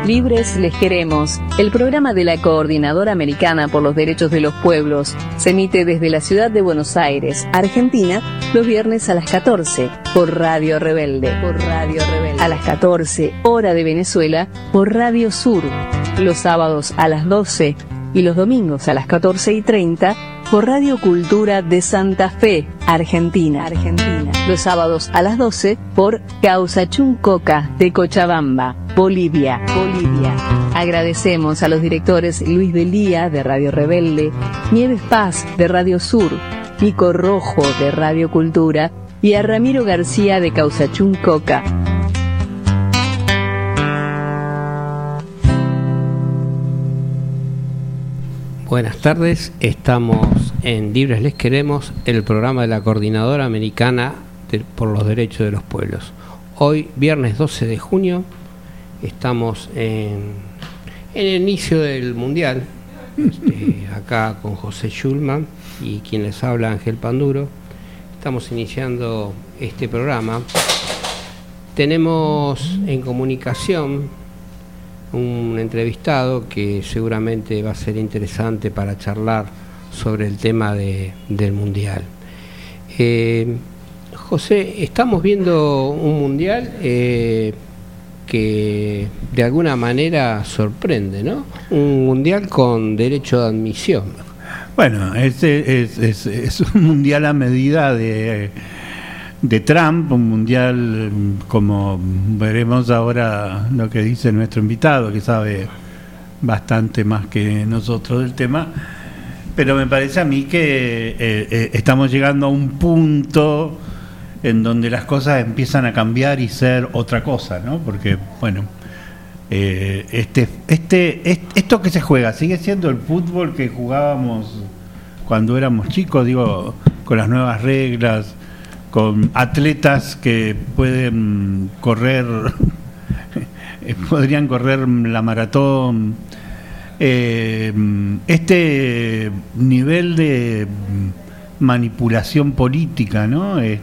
Libres les queremos, el programa de la Coordinadora Americana por los Derechos de los Pueblos, se emite desde la ciudad de Buenos Aires, Argentina, los viernes a las 14 por Radio Rebelde. A las 14, hora de Venezuela, por Radio Sur. Los sábados a las 12 y los domingos a las 14:30 por Radio Cultura de Santa Fe, Argentina. Los sábados a las 12 por Causachuncoca de Cochabamba, Bolivia. Agradecemos a los directores Luis Delía de Radio Rebelde, Nieves Paz de Radio Sur, Nico Rojo de Radio Cultura y a Ramiro García de Causachuncoca. Buenas tardes, estamos en Libres Les Queremos, el programa de la Coordinadora Americana por los Derechos de los Pueblos. Hoy, viernes 12 de junio, estamos en el inicio del Mundial, acá con José Schulman y quien les habla, Ángel Panduro. Estamos iniciando este programa. Tenemos en comunicación un entrevistado que seguramente va a ser interesante para charlar sobre el tema del Mundial. José, estamos viendo un Mundial que de alguna manera sorprende, ¿no? Un Mundial con derecho de admisión. Bueno, es un Mundial a medida de Trump, un mundial como veremos ahora lo que dice nuestro invitado, que sabe bastante más que nosotros del tema, pero me parece a mí que estamos llegando a un punto en donde las cosas empiezan a cambiar y ser otra cosa, ¿no? Porque, bueno, esto que se juega sigue siendo el fútbol que jugábamos cuando éramos chicos, digo, con las nuevas reglas, con atletas que pueden correr, podrían correr la maratón. Este nivel de manipulación política, ¿no? Es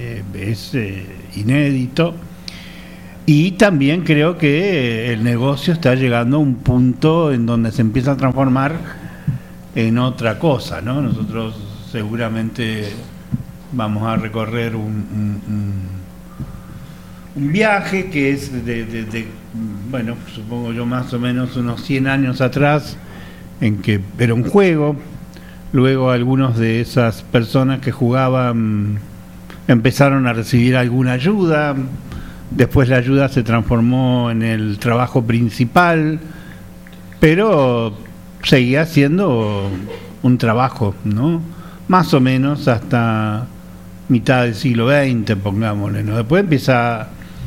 inédito. Y también creo que el negocio está llegando a un punto en donde se empieza a transformar en otra cosa, ¿no? Nosotros seguramente vamos a recorrer un viaje que es bueno, supongo yo más o menos unos 100 años atrás, en que era un juego. Luego algunos de esas personas que jugaban empezaron a recibir alguna ayuda. Después la ayuda se transformó en el trabajo principal, pero seguía siendo un trabajo, ¿no? Más o menos hasta mitad del siglo XX, pongámosle, ¿no? Después empieza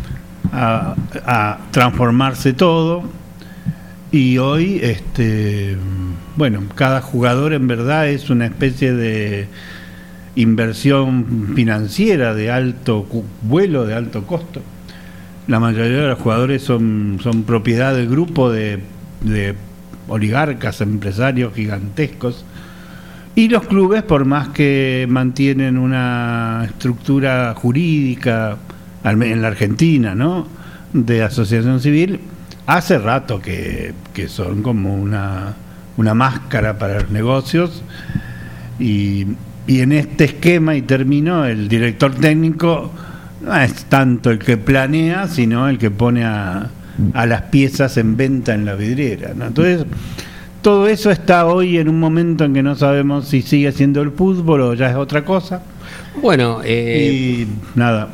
a transformarse todo y hoy, bueno, cada jugador en verdad es una especie de inversión financiera de alto vuelo, de alto costo. La mayoría de los jugadores son propiedad del grupo de oligarcas, empresarios gigantescos. Y los clubes, por más que mantienen una estructura jurídica en la Argentina, ¿no?, de asociación civil, hace rato que son como una máscara para los negocios. Y en este esquema, y termino, el director técnico no es tanto el que planea, sino el que pone a las piezas en venta en la vidriera, ¿no? Entonces, todo eso está hoy en un momento en que no sabemos si sigue siendo el fútbol o ya es otra cosa. Bueno, y nada.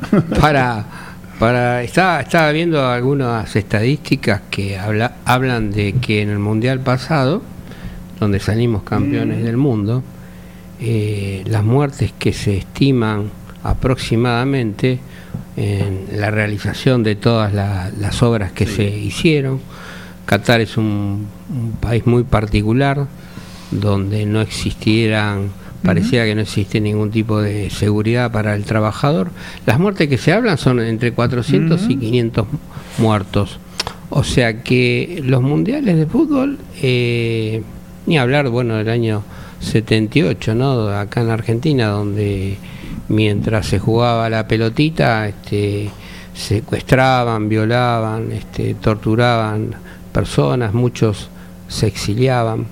Estaba viendo algunas estadísticas que hablan de que en el Mundial pasado, donde salimos campeones del mundo, las muertes que se estiman aproximadamente en la realización de todas las obras que se hicieron. Qatar es un país muy particular, donde no existieran, pareciera que no existe ningún tipo de seguridad para el trabajador. Las muertes que se hablan son entre 400 y 500 muertos. O sea que los mundiales de fútbol, ni hablar, bueno, del año 78, ¿no?, acá en Argentina, donde mientras se jugaba la pelotita, secuestraban, violaban, torturaban personas, muchos se exiliaban,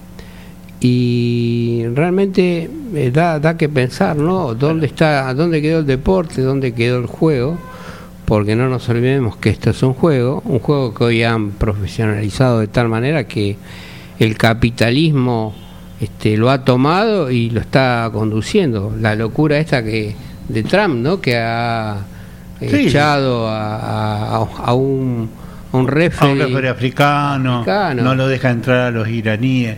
y realmente da que pensar, ¿no? ¿Dónde quedó el deporte? ¿Dónde quedó el juego? Porque no nos olvidemos que esto es un juego que hoy han profesionalizado de tal manera que el capitalismo lo ha tomado y lo está conduciendo. La locura esta de Trump, ¿no? Que ha echado a un referee africano, no lo deja entrar a los iraníes.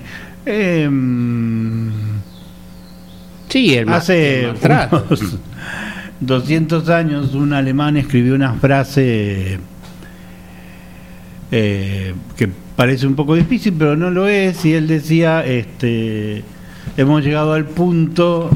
Hace unos 200 años un alemán escribió una frase que parece un poco difícil, pero no lo es, y él decía, hemos llegado al punto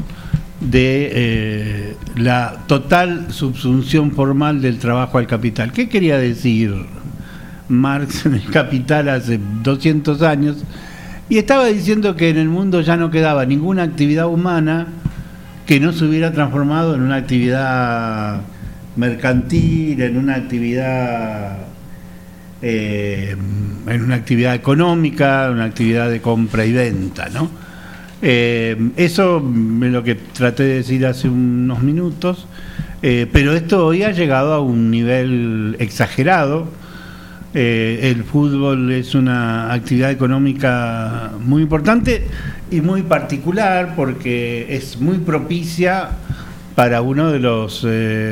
de la total subsunción formal del trabajo al capital. ¿Qué quería decir Marx en el Capital hace 200 años? Y estaba diciendo que en el mundo ya no quedaba ninguna actividad humana que no se hubiera transformado en una actividad mercantil, en una actividad económica, una actividad de compra y venta, ¿no? Eso es lo que traté de decir hace unos minutos, pero esto hoy ha llegado a un nivel exagerado. El fútbol es una actividad económica muy importante y muy particular porque es muy propicia para uno de los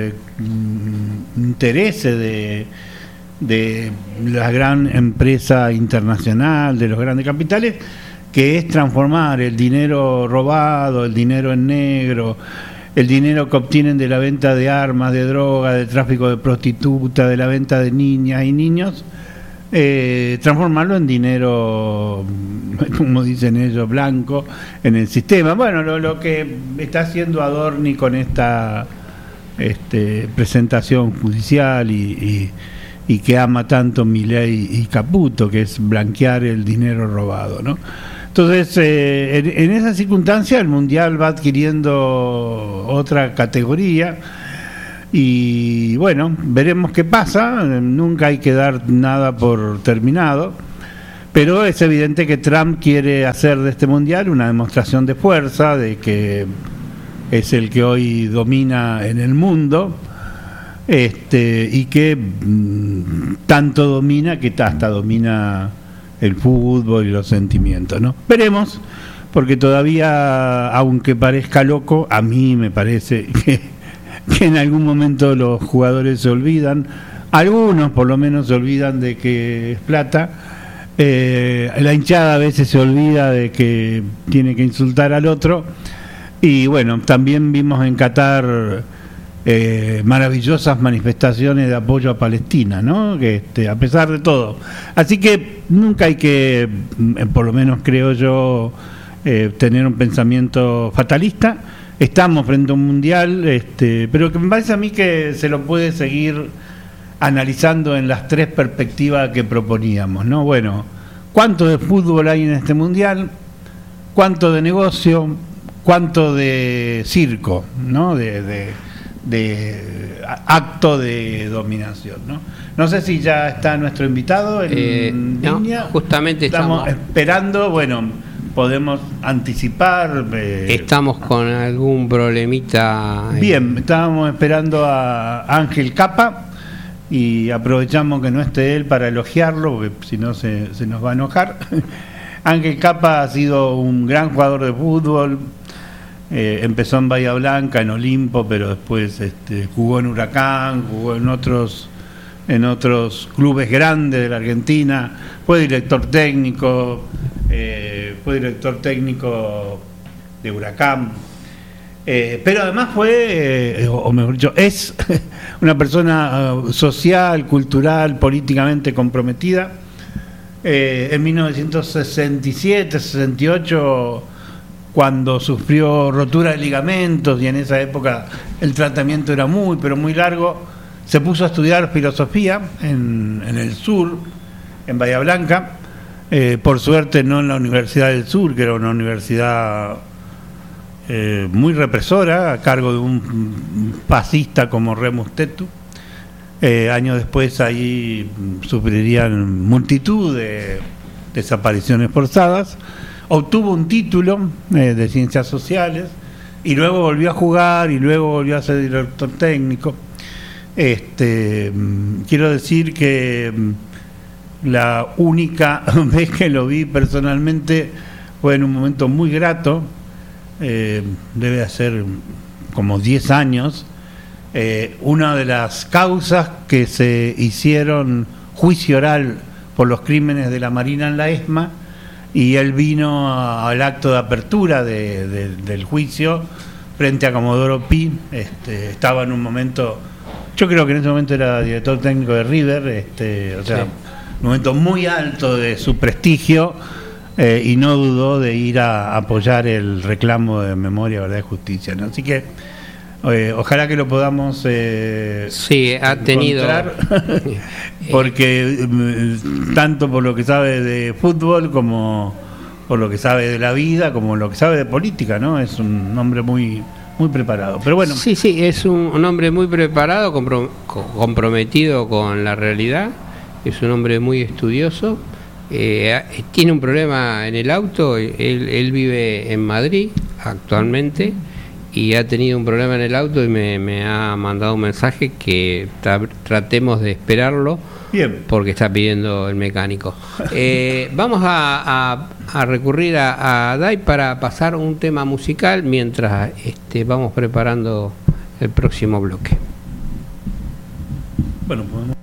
intereses de la gran empresa internacional, de los grandes capitales, que es transformar el dinero robado, el dinero en negro, el dinero que obtienen de la venta de armas, de droga, del tráfico de prostitutas, de la venta de niñas y niños, transformarlo en dinero, como dicen ellos, blanco, en el sistema. Bueno, lo que está haciendo Adorni con esta presentación judicial y que ama tanto Milei y Caputo, que es blanquear el dinero robado, ¿no? Entonces, en esa circunstancia el Mundial va adquiriendo otra categoría y bueno, veremos qué pasa. Nunca hay que dar nada por terminado, pero es evidente que Trump quiere hacer de este Mundial una demostración de fuerza, de que es el que hoy domina en el mundo, y que tanto domina que hasta domina el fútbol y los sentimientos, ¿no? Veremos, porque todavía, aunque parezca loco, a mí me parece que en algún momento los jugadores se olvidan, algunos por lo menos se olvidan de que es plata, la hinchada a veces se olvida de que tiene que insultar al otro, y bueno, también vimos en Qatar maravillosas manifestaciones de apoyo a Palestina, ¿no? A pesar de todo. Así que nunca hay que, por lo menos creo yo, tener un pensamiento fatalista. Estamos frente a un mundial, pero que me parece a mí que se lo puede seguir analizando en las tres perspectivas que proponíamos, ¿no? Bueno, ¿cuánto de fútbol hay en este mundial? ¿Cuánto de negocio? ¿Cuánto de circo, ¿no? De acto de dominación, ¿no? No sé si ya está nuestro invitado en línea. No, justamente estamos esperando, bueno, podemos anticipar. Estamos con algún problemita. Bien, estábamos esperando a Ángel Capa y aprovechamos que no esté él para elogiarlo, porque si no se nos va a enojar. Ángel Capa ha sido un gran jugador de fútbol. Empezó en Bahía Blanca, en Olimpo, pero después jugó en Huracán, jugó en otros clubes grandes de la Argentina, fue director técnico de Huracán, pero además fue, o mejor dicho, es una persona social, cultural, políticamente comprometida. En 1967, 68, cuando sufrió rotura de ligamentos, y en esa época el tratamiento era muy, pero muy largo, se puso a estudiar filosofía en el sur, en Bahía Blanca, por suerte no en la Universidad del Sur, que era una universidad muy represora, a cargo de un fascista como Remus Tetu. Años después ahí sufrirían multitud de desapariciones forzadas. Obtuvo un título de Ciencias Sociales y luego volvió a jugar y luego volvió a ser director técnico. Quiero decir que la única vez que lo vi personalmente fue en un momento muy grato, debe ser como 10 años, una de las causas que se hicieron juicio oral por los crímenes de la Marina en la ESMA, y él vino al acto de apertura del juicio frente a Comodoro Pi. Estaba en un momento, yo creo que en ese momento era director técnico de River, o sea, sí, un momento muy alto de su prestigio, y no dudó de ir a apoyar el reclamo de memoria, verdad y justicia, ¿no? Así que ojalá que lo podamos sí, ha tenido porque tanto por lo que sabe de fútbol como por lo que sabe de la vida, como lo que sabe de política, ¿no? Es un hombre muy preparado. Pero bueno, sí, es un hombre muy preparado, comprometido con la realidad. Es un hombre muy estudioso. Tiene un problema en el auto. Él vive en Madrid actualmente y ha tenido un problema en el auto y me ha mandado un mensaje que tratemos de esperarlo. Bien. Porque está pidiendo el mecánico. Vamos a recurrir a Dai para pasar un tema musical mientras vamos preparando el próximo bloque. Bueno, podemos...